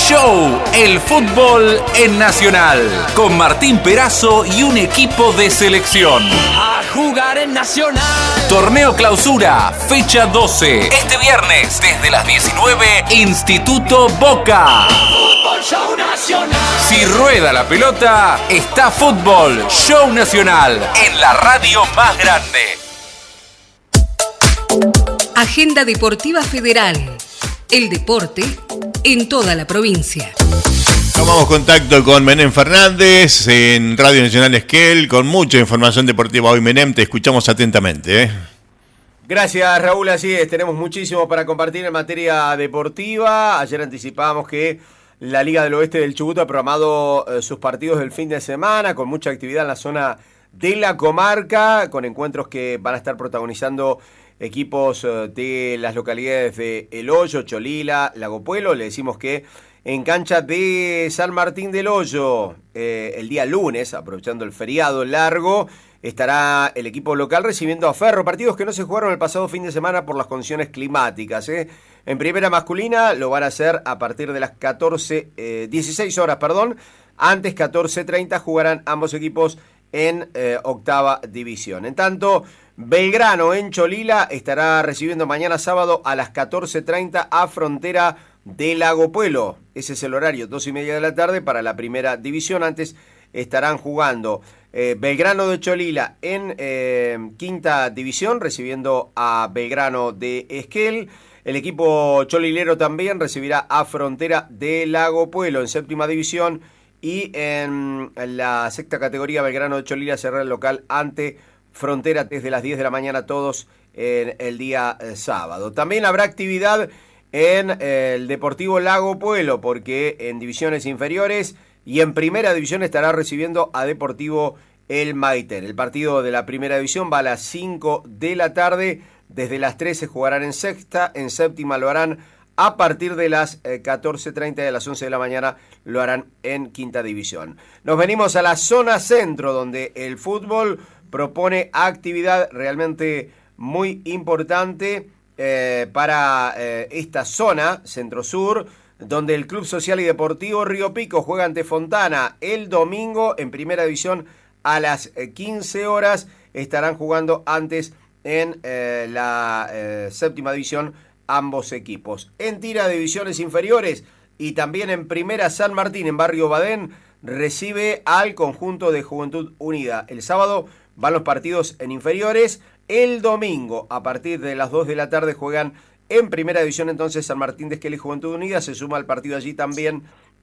Show el fútbol en Nacional, con Martín Perazo y un equipo de selección. A jugar en Nacional. Torneo Clausura, fecha 12. Este viernes, desde las 19, Instituto Boca. Fútbol Show Nacional. Si rueda la pelota, está Fútbol Show Nacional, en la radio más grande. Agenda Deportiva Federal. El deporte en toda la provincia. Tomamos contacto con Menem Fernández en Radio Nacional Esquel con mucha información deportiva hoy. Menem, te escuchamos atentamente. Gracias, Raúl. Así es, tenemos muchísimo para compartir en materia deportiva. Ayer anticipábamos que la Liga del Oeste del Chubut ha programado sus partidos del fin de semana con mucha actividad en la zona de la comarca, con encuentros que van a estar protagonizando equipos de las localidades de El Hoyo, Cholila, Lago Puelo. Le decimos que en cancha de San Martín del Hoyo, el día lunes, aprovechando el feriado largo, estará el equipo local recibiendo a Ferro, partidos que no se jugaron el pasado fin de semana por las condiciones climáticas. En primera masculina lo van a hacer a partir de las 16 horas. Antes 14:30 jugarán ambos equipos en octava división. En tanto, Belgrano en Cholila estará recibiendo mañana sábado a las 14:30 a Frontera de Lago Puelo. Ese es el horario, 2:30 de la tarde para la primera división. Antes estarán jugando Belgrano de Cholila en quinta división, recibiendo a Belgrano de Esquel. El equipo cholilero también recibirá a Frontera de Lago Puelo en séptima división. Y en la sexta categoría, Belgrano de Cholila cerrará el local ante Frontera desde las 10 de la mañana, todos en el día sábado. También habrá actividad en el Deportivo Lago Puelo, porque en divisiones inferiores y en primera división estará recibiendo a Deportivo El Maitén. El partido de la primera división va a las 5 de la tarde, desde las 13 jugarán en sexta, en séptima lo harán a partir de las 14:30 y a las 11 de la mañana lo harán en quinta división. Nos venimos a la zona centro, donde el fútbol propone actividad realmente muy importante para esta zona centro-sur, donde el Club Social y Deportivo Río Pico juega ante Fontana el domingo en primera división a las 15 horas. Estarán jugando antes en la séptima división ambos equipos. En tira de divisiones inferiores y también en primera, San Martín en Barrio Badén recibe al conjunto de Juventud Unida. El sábado van los partidos en inferiores. El domingo, a partir de las 2 de la tarde, juegan en primera división. Entonces San Martín de Esquel y Juventud Unida se suma al partido allí también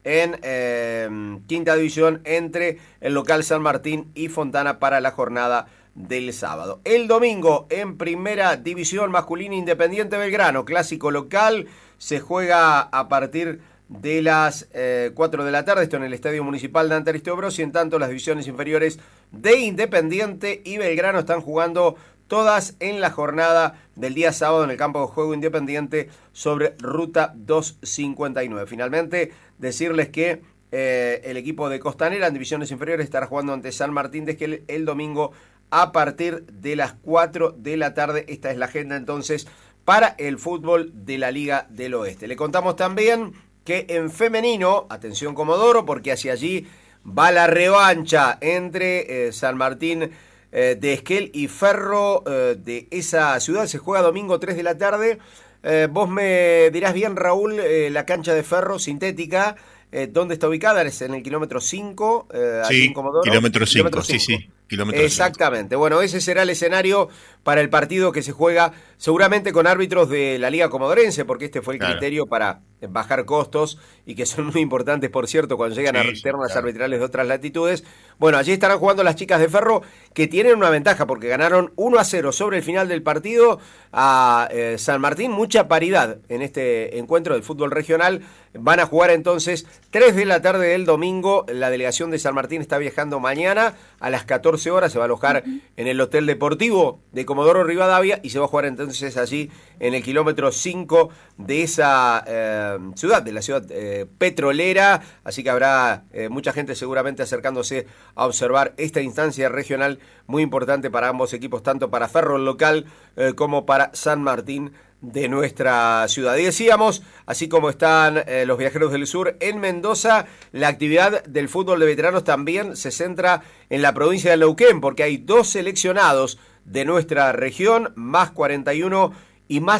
en quinta división entre el local San Martín y Fontana para la jornada del sábado. El domingo en primera división masculina, Independiente Belgrano, clásico local, se juega a partir de las 4 de la tarde, esto en el Estadio Municipal de Antaristobros, y en tanto las divisiones inferiores de Independiente y Belgrano están jugando todas en la jornada del día sábado en el campo de juego Independiente sobre Ruta 259. Finalmente, decirles que el equipo de Costanera en divisiones inferiores estará jugando ante San Martín de Esquel el domingo a partir de las 4 de la tarde. Esta es la agenda entonces para el fútbol de la Liga del Oeste. Le contamos también que en femenino, atención Comodoro, porque hacia allí va la revancha entre San Martín de Esquel y Ferro de esa ciudad. Se juega domingo 3 de la tarde. Vos me dirás bien, Raúl, la cancha de Ferro sintética, ¿dónde está ubicada? Es en el kilómetro 5, allí en Comodoro. Kilómetro 5, sí. Exactamente. Bueno, ese será el escenario para el partido que se juega seguramente con árbitros de la Liga Comodorense, porque este fue el criterio para bajar costos y que son muy importantes, por cierto, cuando llegan a ternas arbitrales de otras latitudes. Bueno, allí estarán jugando las chicas de Ferro, que tienen una ventaja porque ganaron 1-0 sobre el final del partido a San Martín. Mucha paridad en este encuentro del fútbol regional. Van a jugar entonces 3 de la tarde del domingo. La delegación de San Martín está viajando mañana a las 14 horas. Se va a alojar en el Hotel Deportivo de Comodoro Rivadavia y se va a jugar entonces allí en el kilómetro 5 de esa ciudad, de la ciudad petrolera, así que habrá mucha gente seguramente acercándose a observar esta instancia regional muy importante para ambos equipos, tanto para Ferro el local como para San Martín de nuestra ciudad. Y decíamos, así como están los Viajeros del Sur en Mendoza, la actividad del fútbol de veteranos también se centra en la provincia de Neuquén, porque hay 2 seleccionados de nuestra región, más 41 y más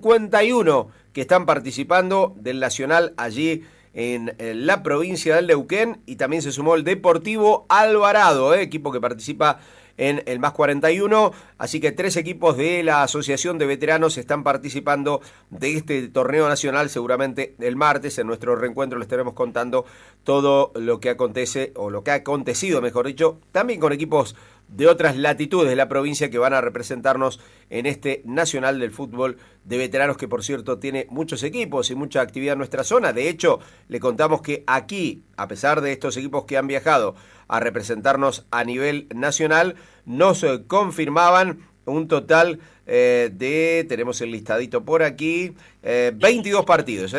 51 que están participando del Nacional allí en la provincia del Neuquén, y también se sumó el Deportivo Alvarado, equipo que participa en el más 41, así que 3 equipos de la Asociación de Veteranos están participando de este torneo nacional. Seguramente el martes en nuestro reencuentro les estaremos contando todo lo que acontece, o lo que ha acontecido, mejor dicho, también con equipos de otras latitudes de la provincia que van a representarnos en este Nacional del Fútbol de Veteranos, que por cierto tiene muchos equipos y mucha actividad en nuestra zona. De hecho, le contamos que aquí, a pesar de estos equipos que han viajado a representarnos a nivel nacional, nos confirmaban un total tenemos el listadito por aquí, 22 partidos.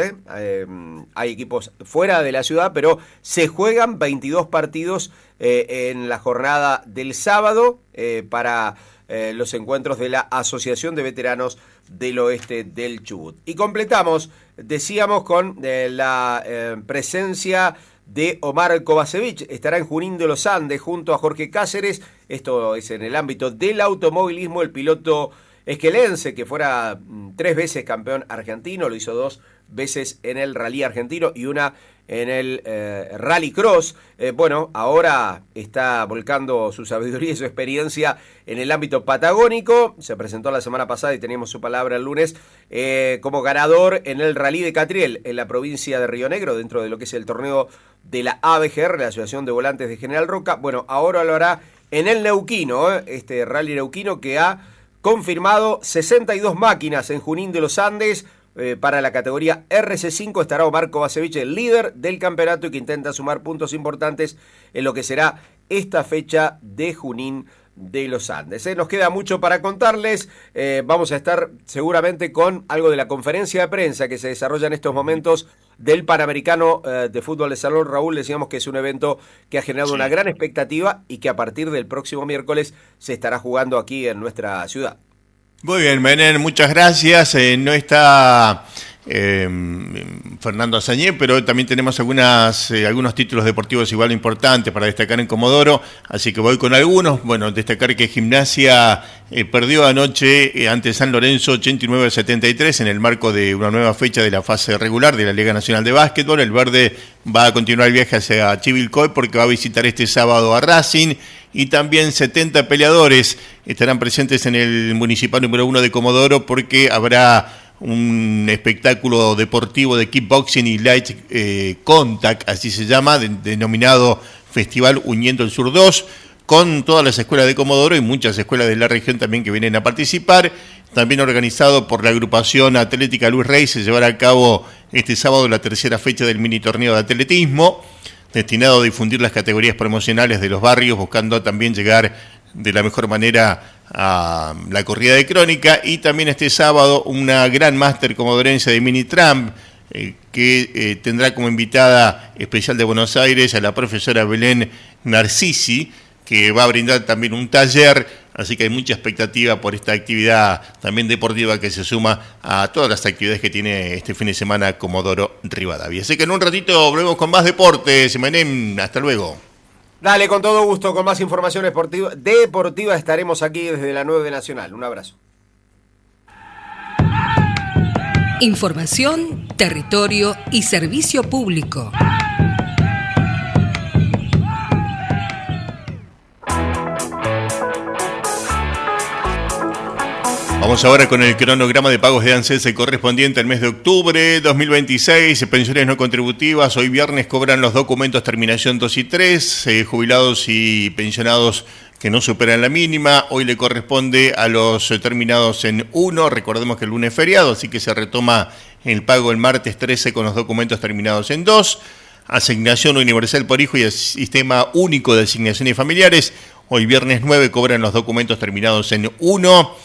Hay equipos fuera de la ciudad, pero se juegan 22 partidos en la jornada del sábado para los encuentros de la Asociación de Veteranos del Oeste del Chubut. Y completamos, decíamos, con la presencia de Omar Kovacevic. Estará en Junín de los Andes junto a Jorge Cáceres. Esto es en el ámbito del automovilismo. El piloto esquelense, que fuera 3 veces campeón argentino, lo hizo 2 veces en el rally argentino y una en el rally cross. Bueno, ahora está volcando su sabiduría y su experiencia en el ámbito patagónico. Se presentó la semana pasada y teníamos su palabra el lunes como ganador en el rally de Catriel, en la provincia de Río Negro, dentro de lo que es el torneo de la ABGR, la Asociación de Volantes de General Roca. Bueno, ahora lo hará en el Neuquino, este rally neuquino que ha confirmado 62 máquinas en Junín de los Andes. Para la categoría RC5 estará Omar Kovacevic, el líder del campeonato, y que intenta sumar puntos importantes en lo que será esta fecha de Junín de los Andes. Nos queda mucho para contarles. Vamos a estar seguramente con algo de la conferencia de prensa que se desarrolla en estos momentos del Panamericano de Fútbol de Salón. Raúl, decíamos que es un evento que ha generado una gran expectativa y que a partir del próximo miércoles se estará jugando aquí en nuestra ciudad. Muy bien, Menem, muchas gracias. No está Fernando Azañé, pero también tenemos algunos títulos deportivos igual importantes para destacar en Comodoro, así que voy con algunos. Bueno, destacar que Gimnasia perdió anoche ante San Lorenzo 89-73 en el marco de una nueva fecha de la fase regular de la Liga Nacional de Básquetbol. El verde va a continuar el viaje hacia Chivilcoy porque va a visitar este sábado a Racing. Y también 70 peleadores estarán presentes en el municipal número 1 de Comodoro porque habrá un espectáculo deportivo de kickboxing y light contact, así se llama, denominado Festival Uniendo el Sur 2, con todas las escuelas de Comodoro y muchas escuelas de la región también que vienen a participar. También organizado por la agrupación atlética Luis Rey, se llevará a cabo este sábado la 3ª fecha del mini torneo de atletismo, destinado a difundir las categorías promocionales de los barrios, buscando también llegar de la mejor manera a la corrida de Crónica. Y también este sábado una gran máster comodorense de mini tramp que tendrá como invitada especial de Buenos Aires a la profesora Belén Narcisi, que va a brindar también un taller. Así que hay mucha expectativa por esta actividad también deportiva que se suma a todas las actividades que tiene este fin de semana Comodoro Rivadavia. Así que en un ratito volvemos con más deportes. Menem, hasta luego. Dale, con todo gusto, con más información deportiva estaremos aquí desde la 9 de Nacional. Un abrazo. Información, territorio y servicio público. Vamos ahora con el cronograma de pagos de ANSES correspondiente al mes de octubre 2026. Pensiones no contributivas. Hoy viernes cobran los documentos terminación 2 y 3. Jubilados y pensionados que no superan la mínima. Hoy le corresponde a los terminados en 1. Recordemos que el lunes es feriado, así que se retoma el pago el martes 13 con los documentos terminados en 2. Asignación universal por hijo y el sistema único de asignaciones familiares. Hoy viernes 9 cobran los documentos terminados en 1.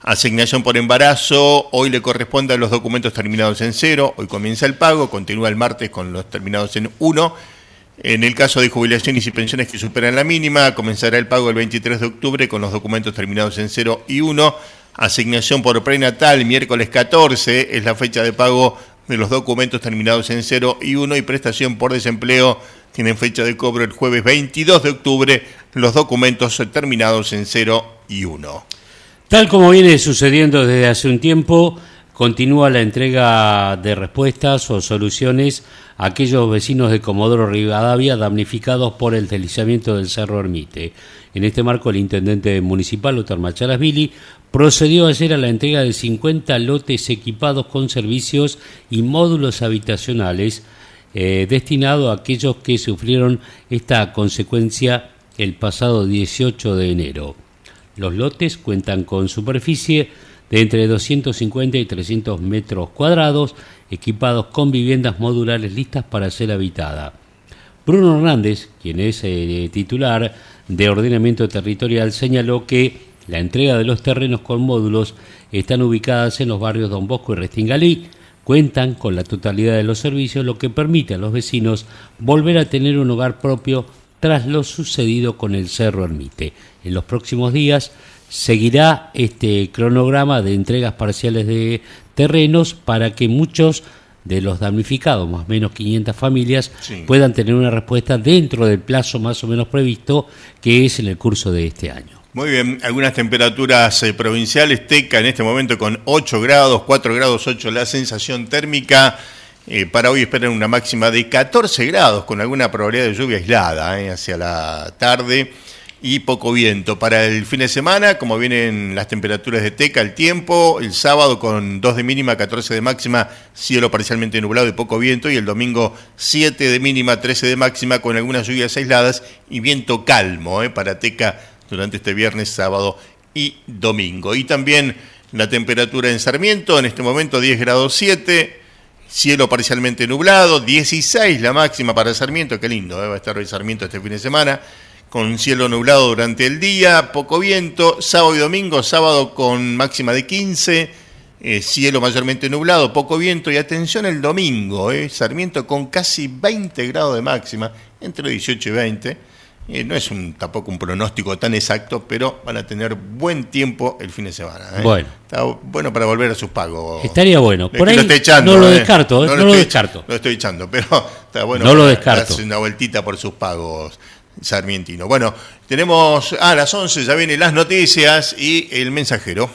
Asignación por embarazo, hoy le corresponde a los documentos terminados en 0, hoy comienza el pago, continúa el martes con los terminados en 1. En el caso de jubilaciones y pensiones que superan la mínima, comenzará el pago el 23 de octubre con los documentos terminados en 0 y 1. Asignación por prenatal, miércoles 14, es la fecha de pago de los documentos terminados en 0 y 1. Y prestación por desempleo tienen fecha de cobro el jueves 22 de octubre, los documentos terminados en 0 y 1. Tal como viene sucediendo desde hace un tiempo, continúa la entrega de respuestas o soluciones a aquellos vecinos de Comodoro Rivadavia damnificados por el deslizamiento del Cerro Ermite. En este marco, el intendente municipal, Óscar Macharasvili, procedió ayer a la entrega de 50 lotes equipados con servicios y módulos habitacionales destinados a aquellos que sufrieron esta consecuencia el pasado 18 de enero. Los lotes cuentan con superficie de entre 250 y 300 metros cuadrados, equipados con viviendas modulares listas para ser habitadas. Bruno Hernández, quien es titular de Ordenamiento Territorial, señaló que la entrega de los terrenos con módulos están ubicadas en los barrios Don Bosco y Restingalí, cuentan con la totalidad de los servicios, lo que permite a los vecinos volver a tener un hogar propio tras lo sucedido con el Cerro Ermite. En los próximos días seguirá este cronograma de entregas parciales de terrenos para que muchos de los damnificados, más o menos 500 familias, puedan tener una respuesta dentro del plazo más o menos previsto, que es en el curso de este año. Muy bien, algunas temperaturas provinciales. Teca en este momento con 8 grados, 4 grados 8 la sensación térmica. Para hoy esperan una máxima de 14 grados, con alguna probabilidad de lluvia aislada hacia la tarde y poco viento. Para el fin de semana, como vienen las temperaturas de Teca, el tiempo, el sábado con 2 de mínima, 14 de máxima, cielo parcialmente nublado y poco viento, y el domingo 7 de mínima, 13 de máxima, con algunas lluvias aisladas y viento calmo para Teca durante este viernes, sábado y domingo. Y también la temperatura en Sarmiento, en este momento 10 grados 7, cielo parcialmente nublado, 16 la máxima para Sarmiento, qué lindo, va a estar hoy Sarmiento este fin de semana, con cielo nublado durante el día, poco viento, sábado y domingo, sábado con máxima de 15, cielo mayormente nublado, poco viento, y atención el domingo, Sarmiento con casi 20 grados de máxima, entre 18 y 20, no es tampoco un pronóstico tan exacto, pero van a tener buen tiempo el fin de semana. Bueno. Está bueno para volver a sus pagos. Estaría bueno. Por ahí lo estoy echando, no lo descarto, no lo descarto. Lo estoy echando, pero está bueno. No lo descarto. Darse una vueltita por sus pagos, sarmientino. Bueno, tenemos a las 11, ya vienen las noticias y el mensajero.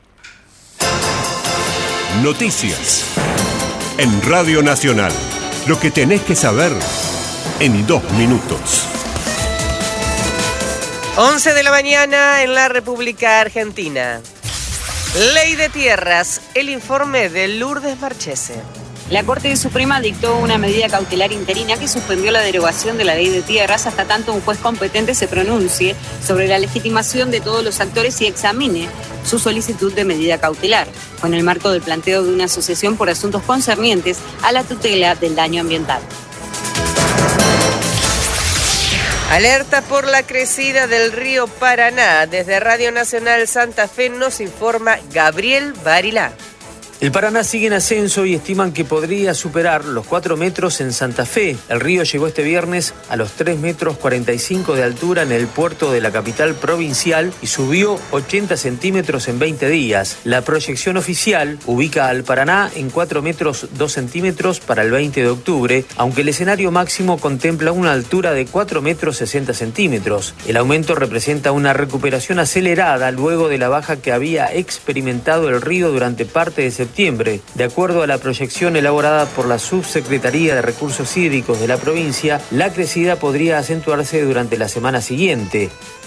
Noticias en Radio Nacional. Lo que tenés que saber en 2 minutos. 11 de la mañana en la República Argentina. Ley de Tierras, el informe de Lourdes Marchese. La Corte Suprema dictó una medida cautelar interina que suspendió la derogación de la Ley de Tierras hasta tanto un juez competente se pronuncie sobre la legitimación de todos los actores y examine su solicitud de medida cautelar, con el marco del planteo de una asociación por asuntos concernientes a la tutela del daño ambiental. Alerta por la crecida del río Paraná. Desde Radio Nacional Santa Fe nos informa Gabriel Barilá. El Paraná sigue en ascenso y estiman que podría superar los 4 metros en Santa Fe. El río llegó este viernes a los 3 metros 45 de altura en el puerto de la capital provincial y subió 80 centímetros en 20 días. La proyección oficial ubica al Paraná en 4 metros 2 centímetros para el 20 de octubre, aunque el escenario máximo contempla una altura de 4 metros 60 centímetros. El aumento representa una recuperación acelerada luego de la baja que había experimentado el río durante parte de septiembre. De acuerdo a la proyección elaborada por la Subsecretaría de Recursos Hídricos de la provincia, la crecida podría acentuarse durante la semana siguiente.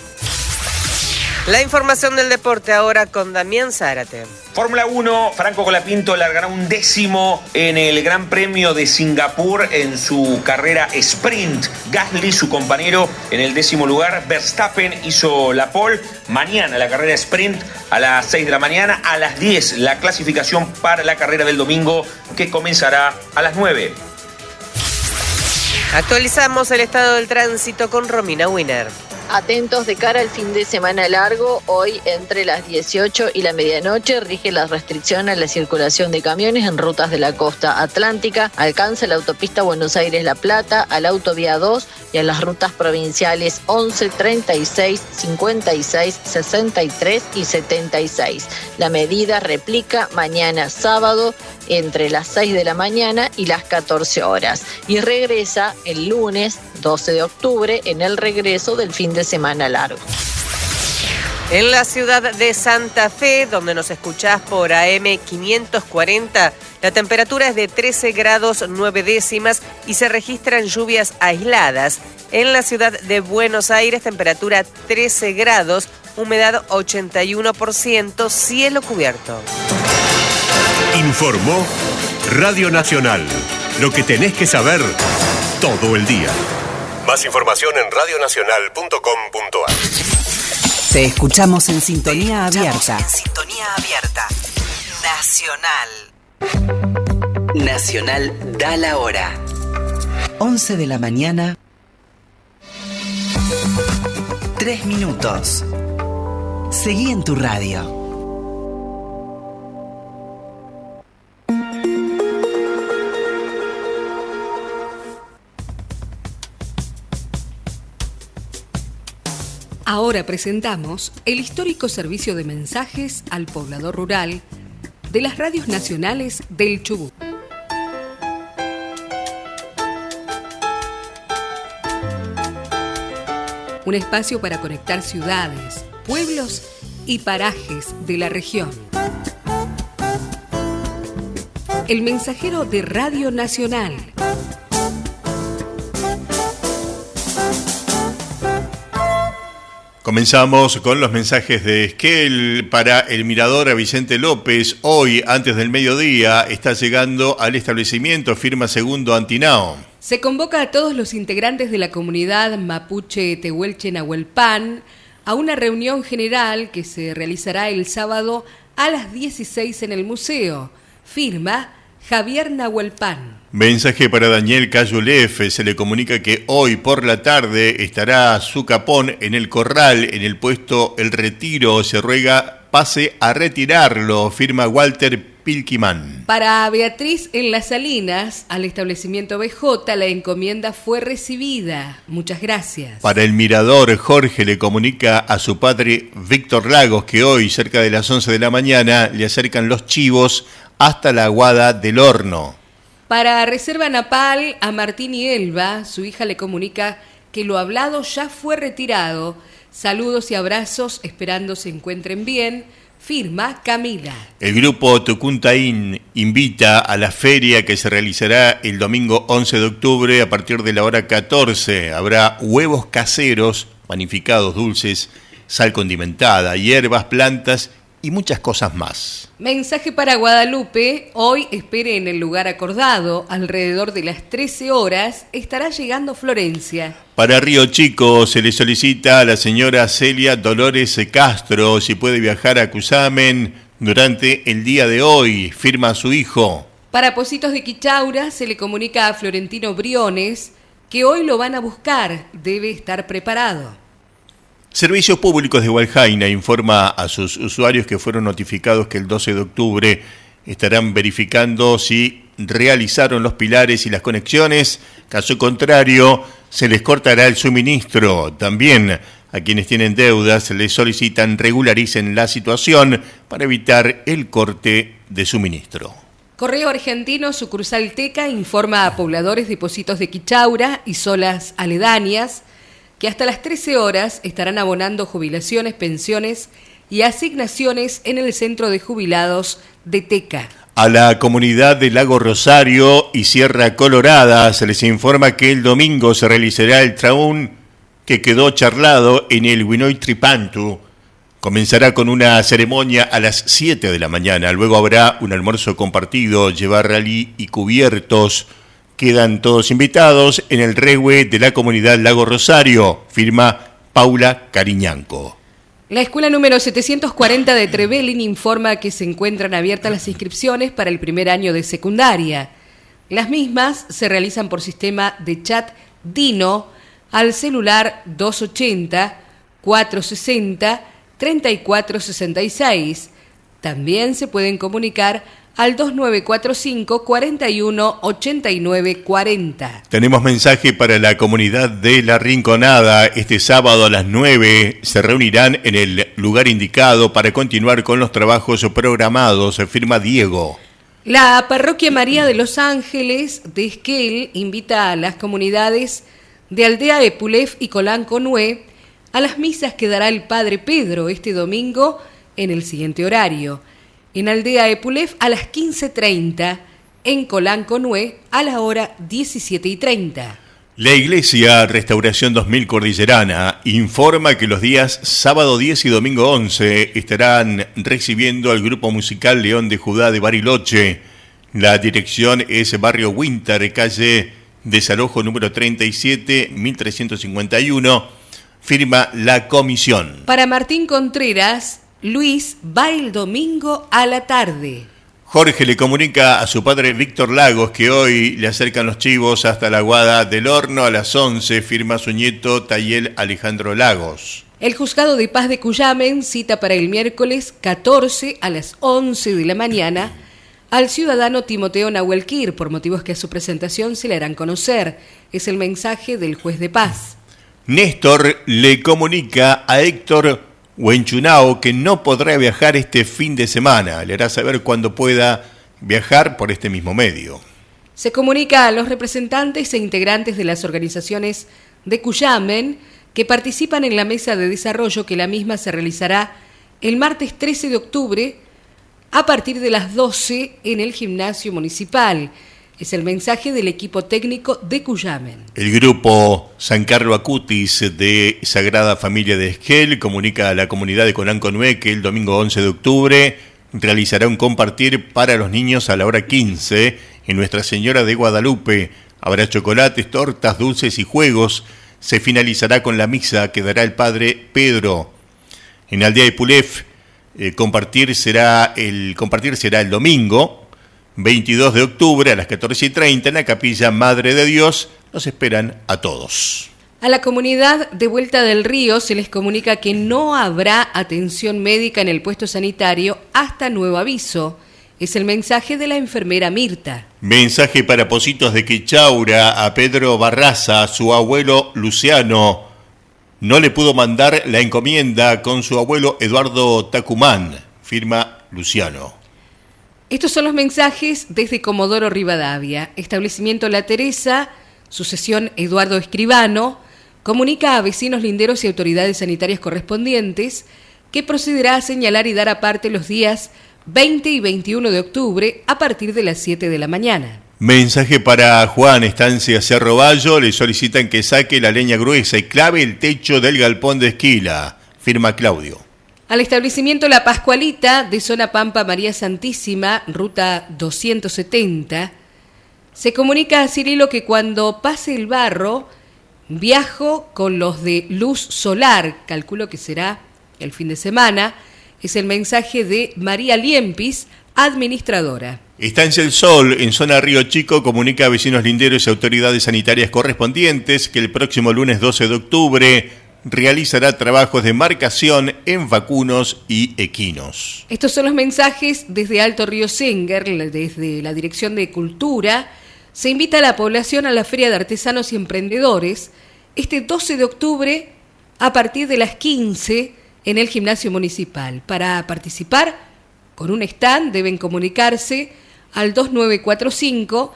La información del deporte ahora con Damián Zárate. Fórmula 1, Franco Colapinto largará 11º en el Gran Premio de Singapur en su carrera sprint. Gasly, su compañero, en el 10º lugar. Verstappen hizo la pole. Mañana la carrera sprint a las 6 de la mañana. A las 10 la clasificación para la carrera del domingo, que comenzará a las 9. Actualizamos el estado del tránsito con Romina Winner. Atentos de cara al fin de semana largo, hoy entre las 18 y la medianoche rige la restricción a la circulación de camiones en rutas de la costa atlántica, alcanza la autopista Buenos Aires-La Plata, a la autovía 2 y a las rutas provinciales 11, 36, 56, 63 y 76. La medida replica mañana sábado entre las 6 de la mañana y las 14 horas y regresa el lunes 12 de octubre en el regreso del fin de semana largo. En la ciudad de Santa Fe, donde nos escuchás por AM 540, la temperatura es de 13 grados 9 décimas y se registran lluvias aisladas. En la ciudad de Buenos Aires, temperatura 13 grados, humedad 81%, cielo cubierto. Informó Radio Nacional. Lo que tenés que saber todo el día. Más información en radionacional.com.ar. Te escuchamos en sintonía abierta. Nacional. Nacional da la hora. 11 de la mañana. 3 minutos. Seguí en tu radio. Ahora presentamos el histórico servicio de mensajes al poblador rural de las radios nacionales del Chubut. Un espacio para conectar ciudades, pueblos y parajes de la región. El mensajero de Radio Nacional. Comenzamos con los mensajes de Esquel para el mirador a Vicente López. Hoy, antes del mediodía, está llegando al establecimiento firma Segundo Antinao. Se convoca a todos los integrantes de la comunidad mapuche Tehuelche Nahuelpan a una reunión general que se realizará el sábado a las 16 en el museo. Firma Javier Nahuelpan. Mensaje para Daniel Cayulef. Se le comunica que hoy por la tarde estará su capón en el corral, en el puesto El Retiro. Se ruega pase a retirarlo. Firma Walter Pilkiman. Para Beatriz en Las Salinas, al establecimiento BJ, la encomienda fue recibida. Muchas gracias. Para el mirador, Jorge le comunica a su padre Víctor Lagos que hoy, cerca de las 11 de la mañana, le acercan los chivos hasta la aguada del horno. Para Reserva Napal, a Martín y Elba, su hija le comunica que lo hablado ya fue retirado. Saludos y abrazos, esperando se encuentren bien. Firma Camila. El grupo Tucuntaín invita a la feria que se realizará el domingo 11 de octubre a partir de la hora 14. Habrá huevos caseros, panificados dulces, sal condimentada, hierbas, plantas y muchas cosas más. Mensaje para Guadalupe. Hoy espere en el lugar acordado. Alrededor de las 13 horas estará llegando Florencia. Para Río Chico se le solicita a la señora Celia Dolores Castro si puede viajar a Cusamen durante el día de hoy. Firma a su hijo. Para Positos de Quichaura se le comunica a Florentino Briones que hoy lo van a buscar. Debe estar preparado. Servicios Públicos de Hualjaina informa a sus usuarios que fueron notificados que el 12 de octubre estarán verificando si realizaron los pilares y las conexiones. Caso contrario, se les cortará el suministro. También a quienes tienen deudas les solicitan regularicen la situación para evitar el corte de suministro. Correo Argentino, sucursal Teca, informa a pobladores de Positos de Quichaura y zonas aledañas que hasta las 13 horas estarán abonando jubilaciones, pensiones y asignaciones en el Centro de Jubilados de Teca. A la comunidad de Lago Rosario y Sierra Colorada se les informa que el domingo se realizará el traún que quedó charlado en el Winoy Tripantu. Comenzará con una ceremonia a las 7 de la mañana. Luego habrá un almuerzo compartido, llevar rally y cubiertos. Quedan todos invitados en el regue de la comunidad Lago Rosario. Firma Paula Cariñanco. La escuela número 740 de Trevelin informa que se encuentran abiertas las inscripciones para el primer año de secundaria. Las mismas se realizan por sistema de chat Dino al celular 280-460-3466. También se pueden comunicar al 2945 41 89 40. Tenemos mensaje para la comunidad de La Rinconada. Este sábado a las 9 se reunirán en el lugar indicado para continuar con los trabajos programados, firma Diego. La Parroquia María de los Ángeles de Esquel invita a las comunidades de Aldea Epulef y Colanco Nué a las misas que dará el Padre Pedro este domingo en el siguiente horario. En Aldea Epulef a las 15:30, en Colanco Nué a la hora 17:30. La Iglesia Restauración 2000 Cordillerana informa que los días sábado 10 y domingo 11 estarán recibiendo al grupo musical León de Judá de Bariloche. La dirección es Barrio Winter, calle Desalojo número 37, 1351, firma La Comisión. Para Martín Contreras, Luis va el domingo a la tarde. Jorge le comunica a su padre Víctor Lagos que hoy le acercan los chivos hasta la Aguada del Horno a las 11, firma su nieto Tayel Alejandro Lagos. El Juzgado de Paz de Cuyamen cita para el miércoles 14 a las 11 de la mañana al ciudadano Timoteo Nahuelquir, por motivos que a su presentación se le harán conocer. Es el mensaje del juez de paz. Néstor le comunica a Héctor Huenchunao que no podrá viajar este fin de semana. Le hará saber cuándo pueda viajar por este mismo medio. Se comunica a los representantes e integrantes de las organizaciones de Cuyamen que participan en la mesa de desarrollo que la misma se realizará el martes 13 de octubre a partir de las 12 en el gimnasio municipal. Es el mensaje del equipo técnico de Cuyamen. El grupo San Carlo Acutis de Sagrada Familia de Esquel comunica a la comunidad de Colanco Nué que el domingo 11 de octubre realizará un compartir para los niños a la hora 15 en Nuestra Señora de Guadalupe. Habrá chocolates, tortas, dulces y juegos. Se finalizará con la misa que dará el Padre Pedro. En Aldea Epulef, el compartir será el domingo 22 de octubre a las 14:30 en la Capilla Madre de Dios. Nos esperan a todos. A la comunidad de Vuelta del Río se les comunica que no habrá atención médica en el puesto sanitario hasta nuevo aviso. Es el mensaje de la enfermera Mirta. Mensaje para Pocitos de Quichaura a Pedro Barraza, su abuelo Luciano. No le pudo mandar la encomienda con su abuelo Eduardo Tacumán, firma Luciano. Estos son los mensajes desde Comodoro Rivadavia. Establecimiento La Teresa, sucesión Eduardo Escribano, comunica a vecinos linderos y autoridades sanitarias correspondientes que procederá a señalar y dar aparte los días 20 y 21 de octubre a partir de las 7 de la mañana. Mensaje para Juan, estancia Cerro Bayo, le solicitan que saque la leña gruesa y clave el techo del galpón de Esquila, firma Claudio. Al establecimiento La Pascualita de Zona Pampa María Santísima, ruta 270, se comunica a Cirilo que cuando pase el barro, viajo con los de luz solar, calculo que será el fin de semana. Es el mensaje de María Liempis, administradora. Estancia El Sol, en zona Río Chico, comunica a vecinos linderos y autoridades sanitarias correspondientes que el próximo lunes 12 de octubre realizará trabajos de marcación en vacunos y equinos. Estos son los mensajes desde Alto Río Senger, desde la Dirección de Cultura. Se invita a la población a la Feria de Artesanos y Emprendedores este 12 de octubre a partir de las 15 en el gimnasio municipal. Para participar con un stand deben comunicarse al 2945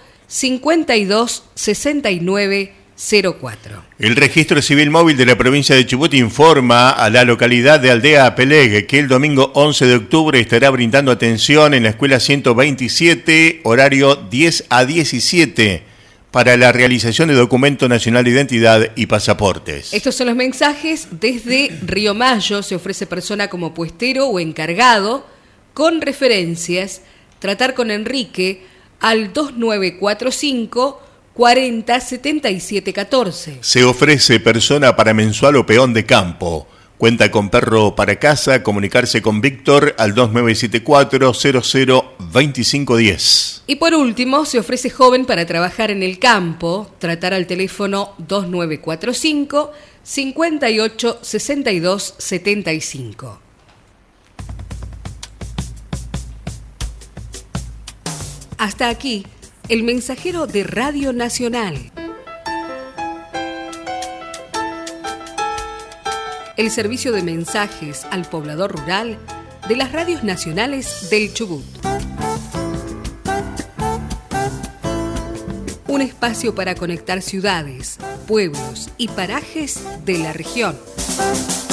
52 69 04. El Registro Civil Móvil de la provincia de Chubut informa a la localidad de Aldea Pelegue que el domingo 11 de octubre estará brindando atención en la escuela 127, horario 10 a 17, para la realización de documento nacional de identidad y pasaportes. Estos son los mensajes desde Río Mayo. Se ofrece persona como puestero o encargado con referencias. Tratar con Enrique al 2945 40 77 14. Se ofrece persona para mensual o peón de campo. Cuenta con perro para casa. Comunicarse con Víctor al 2974-002510. Y por último, se ofrece joven para trabajar en el campo. Tratar al teléfono 2945 58 62 75. Hasta aquí, el mensajero de Radio Nacional. El servicio de mensajes al poblador rural de las radios nacionales del Chubut. Un espacio para conectar ciudades, pueblos y parajes de la región.